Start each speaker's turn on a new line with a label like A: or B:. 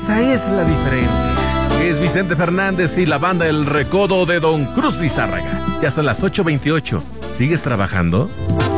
A: Esa es la diferencia. Es Vicente Fernández y la banda El Recodo de Don Cruz Lizárraga. Ya son las 8:28. ¿Sigues trabajando?